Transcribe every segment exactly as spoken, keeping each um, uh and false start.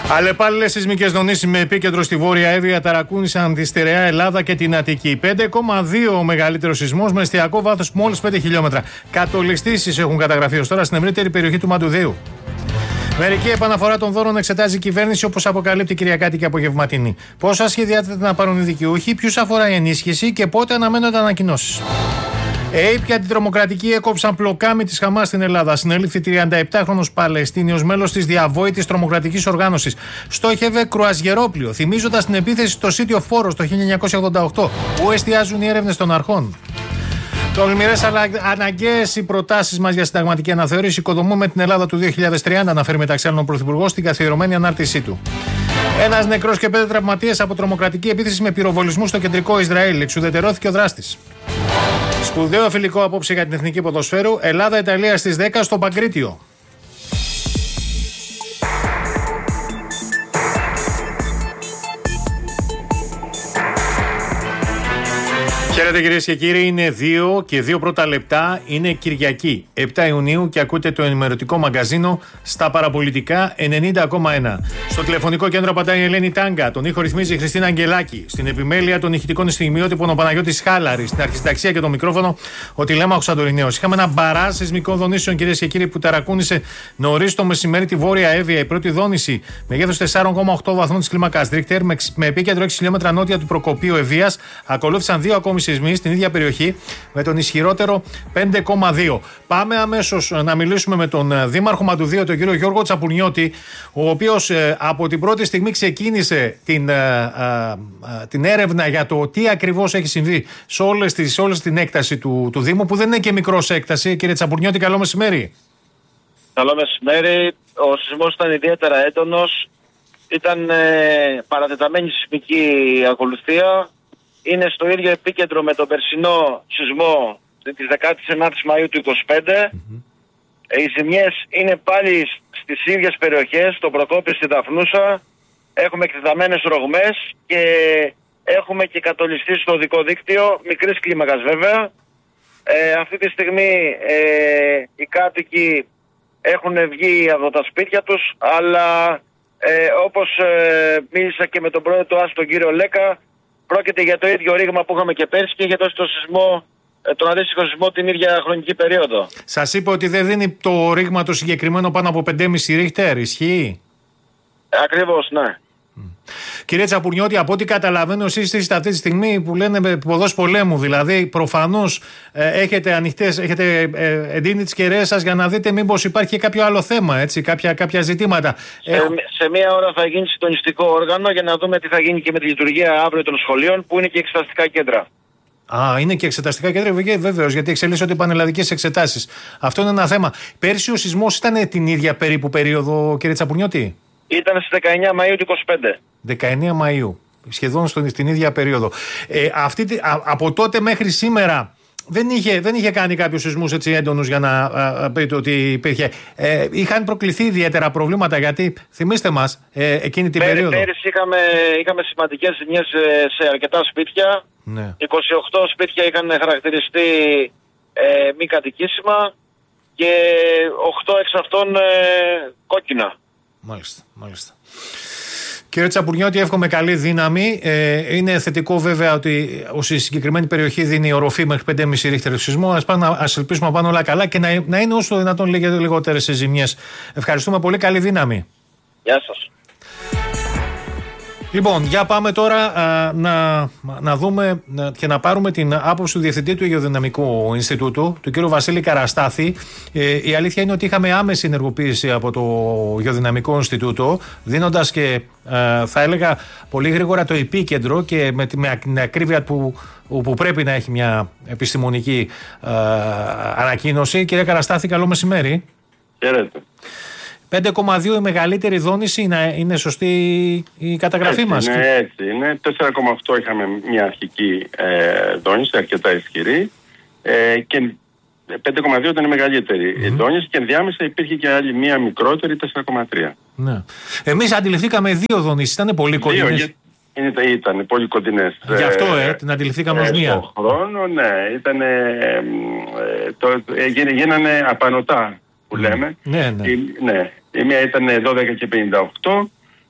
Αλλεπάλληλες σεισμικές δονήσεις με επίκεντρο στη Βόρεια Εύβοια ταρακούνησαν τη στερεά Ελλάδα και την Αττική. πέντε κόμμα δύο ο μεγαλύτερος σεισμός με εστιακό βάθος μόλις πέντε χιλιόμετρα. Κατολιστήσεις έχουν καταγραφεί ως τώρα στην ευρύτερη περιοχή του Μαντουδαίου. Μερική επαναφορά των δώρων εξετάζει η κυβέρνηση, όπως αποκαλύπτει Κυριακάτικη απογευματινή. Πόσα σχεδιάζεται να πάρουν οι δικαιούχοι, ποιους αφορά η ενίσχυση και πότε αναμένονται ανακοινώσεις. Αίπια αντιτρομοκρατικοί έκοψαν πλοκάμι της Χαμάς στην Ελλάδα. Συνελήφθη τριανταεπτάχρονος Παλαιστίνιος, μέλος της διαβόητης τρομοκρατικής οργάνωσης. Στόχευε κρουαζιερόπλιο, θυμίζοντας την επίθεση στο City of Foros το χίλια εννιακόσια ογδόντα οκτώ, που εστιάζουν οι έρευνες των αρχών. Τολμηρές αλλά αναγκαίες οι προτάσεις μας για συνταγματική αναθεώρηση. Οικοδομούμε την Ελλάδα του δύο χιλιάδες τριάντα, αναφέρει μεταξύ άλλων ο Πρωθυπουργός στην καθιερωμένη ανάρτησή του. Ένας νεκρός και πέντε τραυματίες από τρομοκρατική επίθεση με πυροβολισμού στο κεντρικό Ισραήλ. Εξουδετερώθηκε ο δράστης. Σπουδαίο φιλικό απόψε για την εθνική ποδοσφαίρου. Ελλάδα-Ιταλία στις δέκα στο Παγκρίτιο. Χαίρετε κυρίες και κύριοι, είναι δύο και δύο πρώτα λεπτά, είναι Κυριακή, επτά Ιουνίου και ακούτε το ενημερωτικό μαγκαζίνο στα παραπολιτικά ενενήντα κόμμα ένα. Στο τηλεφωνικό κέντρο πατάει η Ελένη Τάγκα, τον ήχο ρυθμίζει η Χριστίνα Αγγελάκη, στην επιμέλεια των ηχητικών στιγμιότυπων ο Παναγιώτης Χάλαρης, στην αρχισταξία και το μικρόφωνο ο Τηλέμαχος Αντορινέος. Είχαμε ένα μπαράζ σεισμικών δονήσεων κυρίες και κύριοι που ταρακούνησε νωρίς το μεσημέρι τη Βόρεια Εύβοια. Η πρώτη δόνηση μεγέθους τέσσερα κόμμα οκτώ βαθμών της κλίμακας Ρίχτερ με επίκεντρο έξι χιλιόμετρα νότια του Προκοπίου Ευβοίας. Ακολούθησαν δύο ακόμη σεισμοί στην ίδια περιοχή με τον ισχυρότερο πέντε κόμμα δύο. Πάμε αμέσως να μιλήσουμε με τον Δήμαρχο Μαντουδαίου, τον κύριο Γιώργο Τσαπουρνιώτη, ο οποίος ε, από την πρώτη στιγμή ξεκίνησε την, ε, ε, την έρευνα για το τι ακριβώς έχει συμβεί σε όλες τις, σε όλες την έκταση του, του Δήμου, που δεν είναι και μικρός έκταση. Κύριε Τσαπουρνιώτη, καλό μεσημέρι. Καλό μεσημέρι. Ο σεισμός ήταν ιδιαίτερα έντονος. Ήταν ε, παρατεταμένη σεισμική ακολουθία. Είναι στο ίδιο επίκεντρο με τον περσινό σεισμό της δεκάτη ενάτη Μαΐου του είκοσι πέντε. Mm-hmm. Οι ζημιές είναι πάλι στις ίδιες περιοχές, στο Προκόπιο, στη Δαφνούσα. Έχουμε εκτεταμένες ρογμές και έχουμε και κατολιστήσει στο οδικό δίκτυο, μικρής κλίμακας βέβαια. Ε, αυτή τη στιγμή ε, οι κάτοικοι έχουν βγει από τα σπίτια τους, αλλά ε, όπως ε, μίλησα και με τον πρόεδρο του ΑΣ, τον κύριο Λέκα, πρόκειται για το ίδιο ρήγμα που είχαμε και πέρσι και για το, το σεισμό, τον αντίστοιχο σεισμό την ίδια χρονική περίοδο. Σας είπε ότι δεν δίνει το ρήγμα το συγκεκριμένο πάνω από πέντε κόμμα πέντε Ρίχτερ, ισχύει? Ακριβώς, ναι. Mm. Κύριε Τσαπουρνιώτη, από ό,τι καταλαβαίνω, εσείς είστε αυτή τη στιγμή που λένε ποδός πολέμου. Δηλαδή, προφανώς ε, έχετε ανοιχτές, έχετε ε, εντείνει τις κεραίες σας για να δείτε μήπως υπάρχει και κάποιο άλλο θέμα, έτσι, κάποια, κάποια ζητήματα. Σε, Έχω... σε μία ώρα θα γίνει συντονιστικό όργανο για να δούμε τι θα γίνει και με τη λειτουργία αύριο των σχολείων, που είναι και εξεταστικά κέντρα. Α, είναι και εξεταστικά κέντρα, βέβαιως, γιατί εξελίσσονται πανελλαδικές εξετάσεις. Αυτό είναι ένα θέμα. Πέρσι ο σεισμός ήταν την ίδια περίπου περίοδο, κύριε Τσαπουρνιώτη? Ήταν στις δεκαεννιά Μαΐου του είκοσι πέντε. δεκαεννιά Μαΐου, σχεδόν στον, στην ίδια περίοδο. Ε, αυτή, α, από τότε μέχρι σήμερα δεν είχε, δεν είχε κάνει κάποιους σεισμούς έτσι έντονους για να α, πείτε ότι υπήρχε. Ε, είχαν προκληθεί ιδιαίτερα προβλήματα, γιατί θυμίστε μας ε, εκείνη την Πέρι, περίοδο. Πέρυσι είχαμε, είχαμε σημαντικές ζημιές σε, σε αρκετά σπίτια. Ναι. είκοσι οκτώ σπίτια είχαν χαρακτηριστεί ε, μη κατοικήσιμα και οκτώ εξ αυτών ε, κόκκινα. Μάλιστα, μάλιστα. Κύριε Τσαπουρνιώτη, εύχομαι καλή δύναμη. Ε, είναι θετικό βέβαια ότι η συγκεκριμένη περιοχή δίνει οροφή μέχρι πέντε κόμμα πέντε Ρίχτερ σεισμό. Ας, ας ελπίσουμε να πάνε όλα καλά και να, να είναι όσο δυνατόν λιγότερες ζημιές. Ευχαριστούμε πολύ. Καλή δύναμη. Γεια σας. Λοιπόν, για πάμε τώρα α, να, να δούμε να, και να πάρουμε την άποψη του Διευθυντή του Γεωδυναμικού Ινστιτούτου, του κ. Βασίλη Καραστάθη. Ε, η αλήθεια είναι ότι είχαμε άμεση ενεργοποίηση από το Γεωδυναμικό Ινστιτούτο, δίνοντας και ε, θα έλεγα πολύ γρήγορα το επίκεντρο και με, με την ακρίβεια που, που πρέπει να έχει μια επιστημονική ε, ανακοίνωση. Κύριε Καραστάθη, καλό μεσημέρι. Χαίρετε. πέντε κόμμα δύο η μεγαλύτερη δόνηση, είναι, είναι σωστή η καταγραφή έτσι, μας? Ναι, έτσι είναι. τέσσερα κόμμα οκτώ είχαμε μια αρχική ε, δόνηση, αρκετά ισχυρή, ε, και πέντε κόμμα δύο ήταν η μεγαλύτερη mm-hmm. δόνηση και ενδιάμεσα υπήρχε και άλλη μια μικρότερη, τέσσερα κόμμα τρία. Ναι. Εμείς αντιληφθήκαμε δύο δονήσεις, ήταν πολύ κοντινές. Ήταν, ήταν πολύ κοντινές. Γι' αυτό ε, την αντιληφθήκαμε ως μία. Στον χρόνο, ναι, ήταν, ε, ε, το, ε, γίνανε απανωτά που λέμε. Ναι, ναι. Η, ναι. Η μία ήταν δώδεκα και πενήντα οκτώ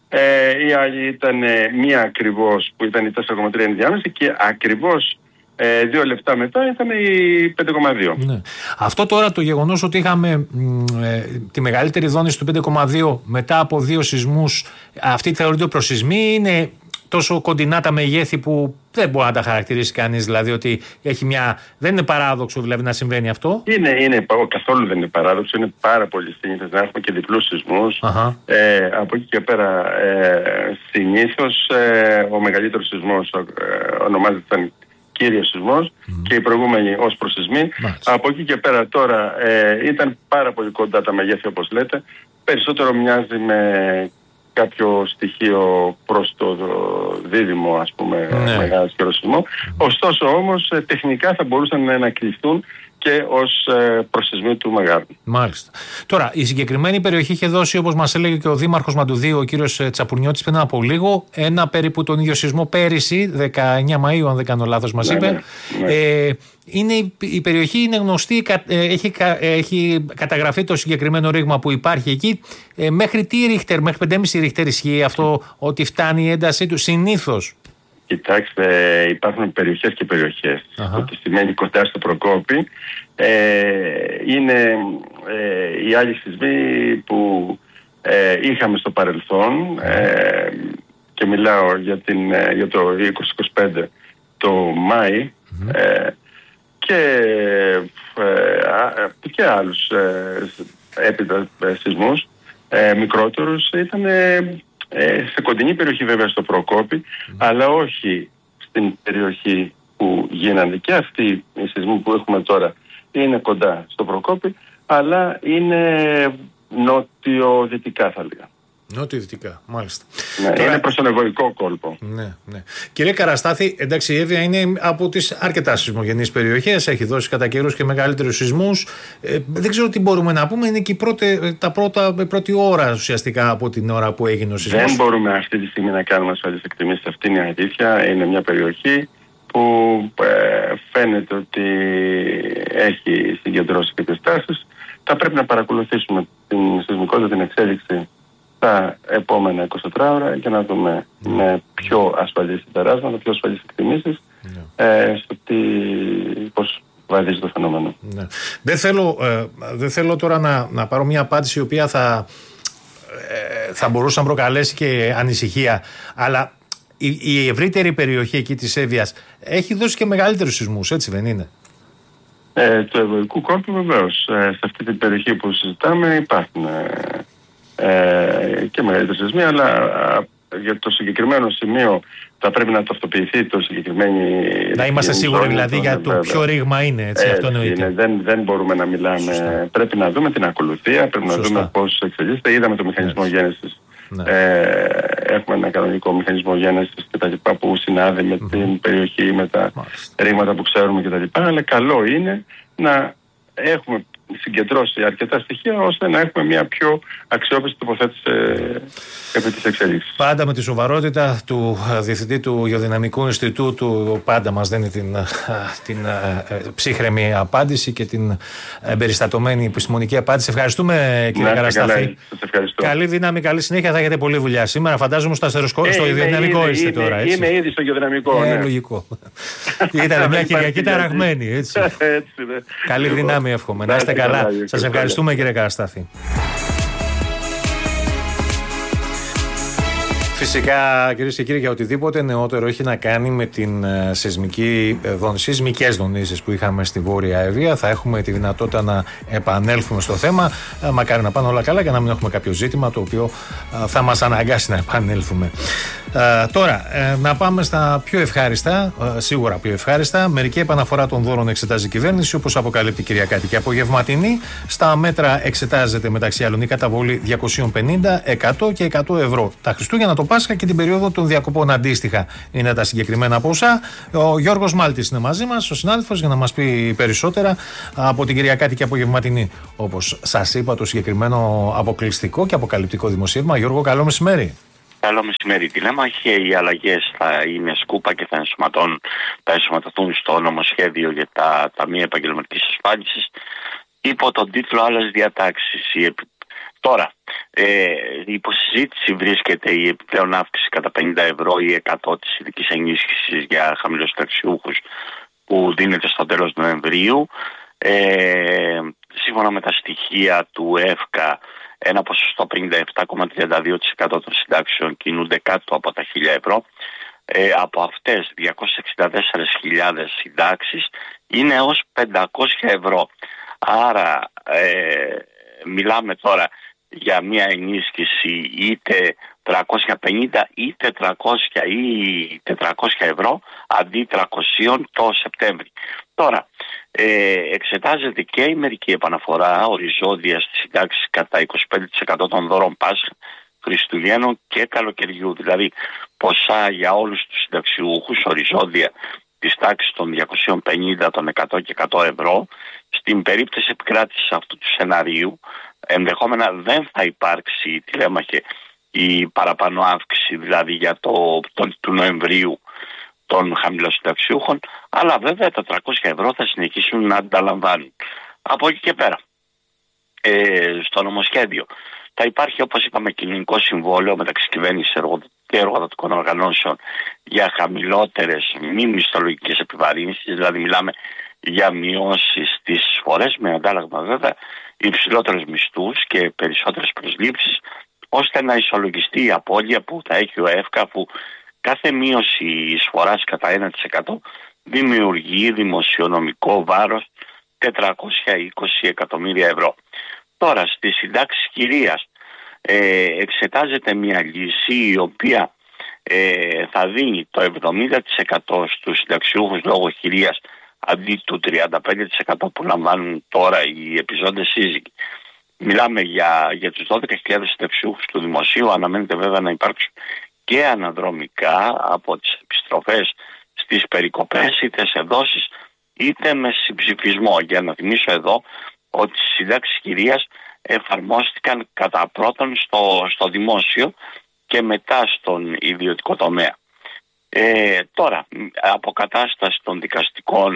Ε, η άλλη ήταν ε, μία ακριβώς που ήταν η τέσσερα κόμμα τρία ενδιάμεση και ακριβώς ε, δύο λεπτά μετά ήταν η πέντε κόμμα δύο. Ναι. Αυτό τώρα το γεγονός ότι είχαμε ε, τη μεγαλύτερη δόνηση του πέντε κόμμα δύο μετά από δύο σεισμούς, αυτή θεωρείται προσεισμή, είναι τόσο κοντινά τα μεγέθη που δεν μπορεί να τα χαρακτηρίσει κανείς, δηλαδή ότι έχει μια... δεν είναι παράδοξο δηλαδή να συμβαίνει αυτό. Είναι, είναι, καθόλου δεν είναι παράδοξο, είναι πάρα πολύ συνήθως να έχουμε και διπλούς σεισμούς. Uh-huh. Ε, από εκεί και πέρα ε, συνήθως ε, ο μεγαλύτερος σεισμός ε, ονομάζεται σαν κύριος σεισμός mm. και οι προηγούμενοι ως προσεισμοί. Μάλιστα. Από εκεί και πέρα τώρα ε, ήταν πάρα πολύ κοντά τα μεγέθη όπως λέτε, περισσότερο μοιάζει με κάποιο στοιχείο προς το δίδυμο, ας πούμε, ναι. μεγάλο ισχυρό σεισμό. Mm. Ωστόσο όμως τεχνικά θα μπορούσαν να ανακριθούν και ως ε, προσεισμοί του μεγάλου. Μάλιστα. Τώρα, η συγκεκριμένη περιοχή είχε δώσει, όπως μας έλεγε και ο Δήμαρχος Μαντουδίου, ο κύριος Τσαπουρνιώτης, πριν από λίγο, ένα περίπου τον ίδιο σεισμό πέρυσι, δεκαεννέα Μαΐου, αν δεν κάνω λάθος, μας ναι, είπε. Ναι, ναι. Ε, είναι, η περιοχή είναι γνωστή, έχει, έχει καταγραφεί το συγκεκριμένο ρήγμα που υπάρχει εκεί. Ε, μέχρι τι ρίχτερ, μέχρι πέντε κόμμα πέντε ρίχτερ ισχύει αυτό, ότι φτάνει η έντασή του συνήθως? Κοιτάξτε, υπάρχουν περιοχές και περιοχές. Uh-huh. Ότι σημαίνει κοντά στο Προκόπη. Ε, είναι ε, οι άλλοι σεισμοί που ε, είχαμε στο παρελθόν ε, και μιλάω για, την, για το είκοσι είκοσι πέντε το Μάη uh-huh. ε, και, ε, και άλλους ε, έπειτα ε, σεισμούς ε, μικρότερους ήταν... Ε, Ε, σε κοντινή περιοχή βέβαια στο Προκόπη, mm. αλλά όχι στην περιοχή που γίνανε. Και αυτοί οι σεισμοί που έχουμε τώρα είναι κοντά στο Προκόπη, αλλά είναι νότιο-δυτικά θα λέγαμε. Νότιο-δυτικά, μάλιστα. Ναι, τώρα... είναι προς τον εγωικό κόλπο. Ναι, ναι. Κύριε Καραστάθη, εντάξει, η Εύβοια είναι από τις αρκετά σεισμογενείς περιοχές, έχει δώσει κατά καιρούς και μεγαλύτερους σεισμούς. Ε, δεν ξέρω τι μπορούμε να πούμε, είναι και η πρώτη, τα πρώτα, πρώτη ώρα ουσιαστικά από την ώρα που έγινε ο σεισμός. Δεν μπορούμε αυτή τη στιγμή να κάνουμε ασφαλείς εκτιμήσεις, αυτή είναι η αλήθεια. Είναι μια περιοχή που ε, φαίνεται ότι έχει συγκεντρώσει κάποιες τάσεις. Θα πρέπει να παρακολουθήσουμε την σεισμικότητα, την εξέλιξη τα επόμενα εικοσιτέσσερις ώρα για να δούμε mm. με πιο ασφαλείς συμπεράσματα, πιο ασφαλείς εκτιμήσεις mm. ε, στο τι, πώς βαδίζει το φαινόμενο. Mm. Δεν, θέλω, ε, δεν θέλω τώρα να, να πάρω μια απάντηση η οποία θα, ε, θα μπορούσε να προκαλέσει και ανησυχία, αλλά η, η ευρύτερη περιοχή εκεί της Εύβοιας έχει δώσει και μεγαλύτερους σεισμούς, έτσι δεν είναι? Ε, το ευωικού κόλπου βεβαίως. Ε, σε αυτή την περιοχή που συζητάμε υπάρχουν ε, Ε, και μεγαλύτερη σεισμοί, αλλά α, για το συγκεκριμένο σημείο θα πρέπει να ταυτοποιηθεί το συγκεκριμένο. Να είμαστε σίγουροι δηλαδή για το βέβαια. Ποιο ρήγμα είναι, έτσι, ε, αυτό εννοείται. Είναι, δεν, δεν μπορούμε να μιλάμε. Σωστά. Πρέπει να δούμε την ακολουθία, πρέπει Σωστά. να δούμε πώς εξελίσσεται. Είδαμε το μηχανισμό έτσι. γέννησης. Ναι. Ε, έχουμε ένα κανονικό μηχανισμό γέννησης κτλ. Που συνάδει με mm-hmm. την περιοχή, με τα Μάλιστα. ρήγματα που ξέρουμε κτλ. Αλλά καλό είναι να έχουμε συγκεντρώσει αρκετά στοιχεία ώστε να έχουμε μια πιο αξιόπιστη τοποθέτηση επί της εξέλιξης. Πάντα με τη σοβαρότητα του Διευθυντή του Γεωδυναμικού Ινστιτούτου, πάντα μας δίνει την, την ψύχρεμη απάντηση και την εμπεριστατωμένη επιστημονική απάντηση. Ευχαριστούμε, κύριε Καραστάθη. Καλή δύναμη, καλή συνέχεια. Θα έχετε πολλή δουλειά σήμερα. Φαντάζομαι στο, αστεροσκο... ε, στο Γεωδυναμικό είστε είμαι, τώρα. Έτσι. Είμαι ήδη στο Γεωδυναμικό. Ε, ναι. Λογικό. Ήταν μια Κυριακή ταραγμένη. Έτσι. έτσι, ναι. Καλή δύναμη, εύχομαι. Να είστε καλά. Σας ευχαριστούμε, κύριε Καραστάθη. Φυσικά, κυρίες και κύριοι, για οτιδήποτε νεότερο έχει να κάνει με την uh, σεισμική uh, σεισμικές δονήσεις που είχαμε στη Βόρεια Εύβοια, θα έχουμε τη δυνατότητα να επανέλθουμε στο θέμα. Uh, μακάρι να πάνε όλα καλά και να μην έχουμε κάποιο ζήτημα το οποίο uh, θα μας αναγκάσει να επανέλθουμε. Uh, τώρα, uh, να πάμε στα πιο ευχάριστα, uh, σίγουρα πιο ευχάριστα. Μερική επαναφορά των δώρων εξετάζει η κυβέρνηση, όπως αποκαλύπτει η Κυριακάτη και απογευματινή. Στα μέτρα εξετάζεται μεταξύ άλλων η καταβολή διακόσια πενήντα, εκατό και εκατό ευρώ. Τα Χριστούγεννα, το Πάσχα και την περίοδο των διακοπών αντίστοιχα είναι τα συγκεκριμένα ποσά. Ο Γιώργος Μάλτης είναι μαζί μας, ο συνάδελφος, για να μας πει περισσότερα από την Κυριακάτη και απογευματινή. Όπως σας είπα, το συγκεκριμένο αποκλειστικό και αποκαλυπτικό δημοσίευμα. Γιώργο, καλό μεσημέρι. Καλό μεσημέρι. Διλέμμα και οι αλλαγές θα είναι σκούπα και θα ενσωματώνουν, θα ενσωματωθούν στο νομοσχέδιο για τα ταμεία επαγγελματικής ασφάλισης υπό τον τίτλο άλλες διατάξεις. Τώρα, ε, η υποσυζήτηση βρίσκεται η επιπλέον αύξηση κατά πενήντα ευρώ ή εκατό της ειδικής ενίσχυσης για χαμηλοσυνταξιούχους που δίνεται στο τέλος Νοεμβρίου. Ε, σύμφωνα με τα στοιχεία του ΕΦΚΑ, ένα ποσοστό πενήντα επτά κόμμα τριάντα δύο τοις εκατό των συντάξεων κινούνται κάτω από τα χίλια ευρώ. Ε, από αυτές διακόσιες εξήντα τέσσερις χιλιάδες συντάξεις είναι έως πεντακόσια ευρώ. Άρα ε, μιλάμε τώρα για μια ενίσχυση είτε τριακόσια πενήντα ή τετρακόσια ή τετρακόσια ευρώ αντί τριακόσια το Σεπτέμβρη. Τώρα, ε, εξετάζεται και η μερική επαναφορά οριζόντια στις συντάξεις κατά είκοσι πέντε τοις εκατό των δώρων Πάσχα, Χριστουγέννων και καλοκαιριού. Δηλαδή ποσά για όλους τους συνταξιούχους οριζόντια της τάξης των διακόσια πενήντα, των εκατό και εκατό ευρώ. Στην περίπτωση επικράτησης αυτού του σεναρίου ενδεχόμενα δεν θα υπάρξει, τηλέμαχε, η παραπάνω αύξηση δηλαδή για το, το, του Νοεμβρίου των χαμηλοσυνταξιούχων, αλλά βέβαια τα τριακόσια ευρώ θα συνεχίσουν να ανταλαμβάνουν. Από εκεί και πέρα, ε, στο νομοσχέδιο θα υπάρχει, όπως είπαμε, κοινωνικό συμβόλαιο μεταξύ κυβέρνησης και εργοδοτικών οργανώσεων για χαμηλότερες μη μισθολογικές επιβαρύνσεις, δηλαδή μιλάμε για μειώσεις στις εισφορές με αντάλλαγμα βέβαια υψηλότερους μισθούς και περισσότερες προσλήψεις, ώστε να ισολογιστεί η απώλεια που θα έχει ο ΕΦΚΑ, που κάθε μείωση εισφοράς κατά ένα τοις εκατό δημιουργεί δημοσιονομικό βάρος τετρακόσια είκοσι εκατομμύρια ευρώ. Τώρα στις συντάξεις κυρίας ε, εξετάζεται μια λύση η οποία ε, θα δίνει το εβδομήντα τοις εκατό στους συνταξιούχους λόγω χειρίας αντί του τριάντα πέντε τοις εκατό που λαμβάνουν τώρα οι επιζώντες σύζυγοι. Μιλάμε για, για τους δώδεκα χιλιάδες συνταξιούχους του δημοσίου. Αναμένεται βέβαια να υπάρξουν και αναδρομικά από τις επιστροφές στις περικοπές, είτε σε δόσεις είτε με συμψηφισμό. Για να θυμίσω εδώ ότι οι συντάξεις κυρίας εφαρμόστηκαν κατά πρώτον στο, στο δημόσιο και μετά στον ιδιωτικό τομέα. Ε, τώρα, αποκατάσταση των δικαστικών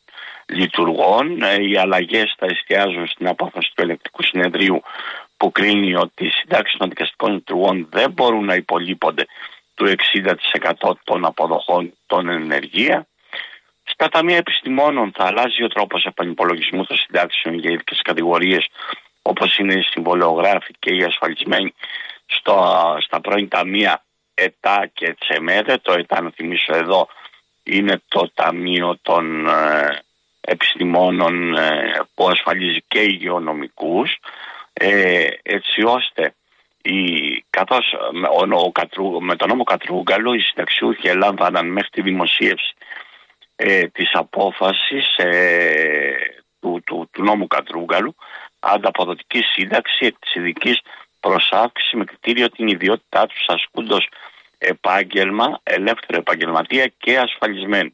λειτουργών, ε, οι αλλαγές θα εστιάζουν στην απόφαση του Ελεκτικού Συνεδρίου που κρίνει ότι οι συντάξεις των δικαστικών λειτουργών δεν μπορούν να υπολείπονται του εξήντα τοις εκατό των αποδοχών των ενεργεία. Στα ταμεία επιστημόνων θα αλλάζει ο τρόπος επανυπολογισμού των συντάξεων για ειδικές κατηγορίες όπως είναι οι συμβολεογράφοι και οι ασφαλισμένοι στο, στα πρώην ταμεία ΕΤΑ και ΤΣΕΜΕΔΕ. Το ΕΤΑ, να θυμίσω εδώ, είναι το Ταμείο των ε, Επιστημόνων ε, που ασφαλίζει και υγειονομικούς, ε, έτσι ώστε η, καθώς με, ο, ο, Κατρού, με τον νόμο Κατρούγκαλο οι συνταξιούχοι ελάμβαναν μέχρι τη δημοσίευση ε, της απόφασης ε, του, του, του νόμου Κατρούγκαλου ανταποδοτική σύνταξη της ειδικής προσάυξηση με κριτήριο την ιδιότητά τους ασκούντος επάγγελμα, ελεύθερο επαγγελματία και ασφαλισμένου.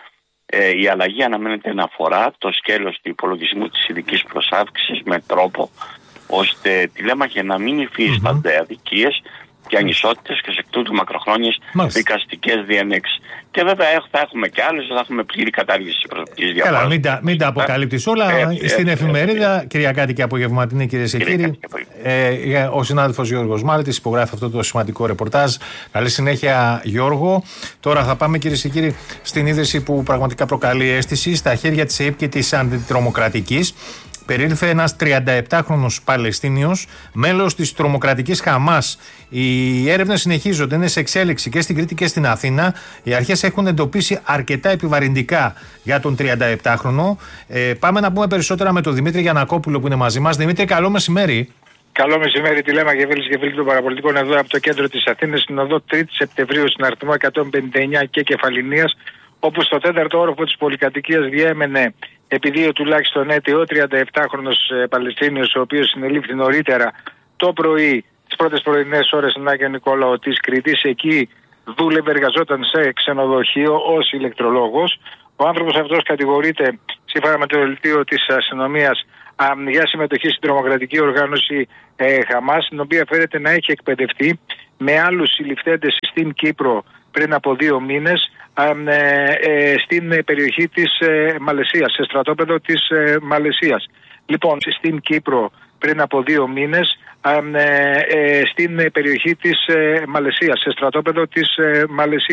Ε, η αλλαγή αναμένεται να αφορά το σκέλος του υπολογισμού της ειδικής προσάυξησης με τρόπο ώστε τηλέμαχε να μην υφίστανται mm-hmm. αδικίες και ανισότητες και σε εκ τούτου μακροχρόνιες δικαστικές διενέξεις. Και βέβαια θα έχουμε και άλλες, θα έχουμε πλήρη κατάργηση της προσωπικής διαφοράς. Καλά, μην τα, μην τα αποκαλύπτεις όλα. Ε, Στην ε, εφημερίδα, ε, Κυριακάτη και απογευματινή, κυρίες και κύριοι, ε, ο συνάδελφος Γιώργος Μάλτης υπογράφει αυτό το σημαντικό ρεπορτάζ. Καλή συνέχεια, Γιώργο. Τώρα θα πάμε, κυρίες και κύριοι, στην είδηση που πραγματικά προκαλεί αίσθηση. Στα χέρια της ΕΕΠ και της Αντιτρομοκρατικής περίληφε ένας τριανταεπτάχρονος Παλαιστίνιος, μέλος της τρομοκρατικής Χαμάς. Οι έρευνες συνεχίζονται, είναι σε εξέλιξη και στην Κρήτη και στην Αθήνα. Οι αρχές έχουν εντοπίσει αρκετά επιβαρυντικά για τον τριανταεπτάχρονο. Ε, πάμε να πούμε περισσότερα με τον Δημήτρη Γιαννακόπουλο που είναι μαζί μας. Δημήτρη, καλό μεσημέρι. Καλό μεσημέρι, τι λέμε και φίλες και φίλοι των παραπολιτικών εδώ από το κέντρο της Αθήνας, στην οδό τρίτη Σεπτεμβρίου, στην αριθμό εκατόν πενήντα εννιά και Κεφαληνίας, όπου στο τέταρτο όροφο της πολυκατοικίας διέμενε επί δύο τουλάχιστον έτη ο τριανταεπτάχρονος ε, Παλαιστίνιος, ο οποίος συνελήφθη νωρίτερα το πρωί, τις πρώτες πρωινές ώρες στον Άγιο Νικόλαο της Κρήτης. Εκεί δούλευε, εργαζόταν σε ξενοδοχείο ως ηλεκτρολόγος. Ο άνθρωπος αυτός κατηγορείται, σύμφωνα με το δελτίο της αστυνομίας, για συμμετοχή στην τρομοκρατική οργάνωση ε, Χαμάς, την οποία φέρεται να έχει εκπαιδευτεί με άλλους συλληφθέντες στην Κύπρο πριν από δύο μήνες ε, ε, στην περιοχή της ε, Μαλαισίας, σε στρατόπεδο της ε, Μαλαισίας. Λοιπόν, στην Κύπρο πριν από δύο μήνες ε, ε, στην περιοχή της ε, Μαλαισίας, σε στρατόπεδο της ε, Μαλαισίας.